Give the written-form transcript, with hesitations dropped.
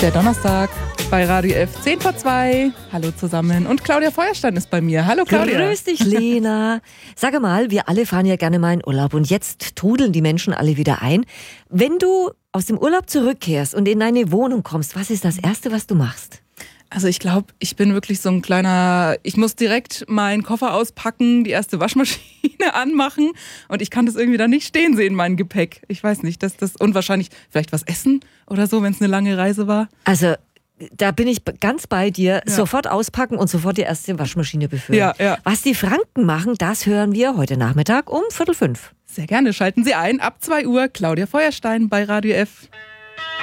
Der Donnerstag bei Radio F 10 vor 2. Hallo zusammen. Und Claudia Feuerstein ist bei mir. Hallo Claudia. Grüß dich, Lena. Sag mal, wir alle fahren ja gerne mal in Urlaub und jetzt trudeln die Menschen alle wieder ein. Wenn du aus dem Urlaub zurückkehrst und in deine Wohnung kommst, was ist das Erste, was du machst? Also ich glaube, ich bin wirklich so ein kleiner, ich muss direkt meinen Koffer auspacken, die erste Waschmaschine anmachen und ich kann das irgendwie dann nicht stehen sehen, mein Gepäck. Ich weiß nicht, und wahrscheinlich vielleicht was essen oder so, wenn es eine lange Reise war. Also da bin ich ganz bei dir. Ja. Sofort auspacken und sofort die erste Waschmaschine befüllen. Ja. Was die Franken machen, das hören wir heute Nachmittag um 4:45. Sehr gerne, schalten Sie ein, ab 2 Uhr, Claudia Feuerstein bei Radio F.